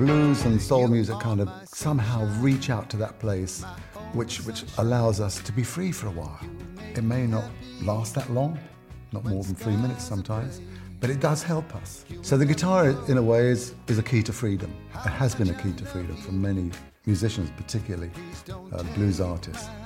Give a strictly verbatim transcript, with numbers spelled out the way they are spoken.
blues and soul music kind of somehow reach out to that place which, which allows us to be free for a while. It may not last that long, not more than three minutes sometimes, but it does help us. So the guitar, in a way, is, is a key to freedom. It has been a key to freedom for many musicians, particularly uh, blues artists.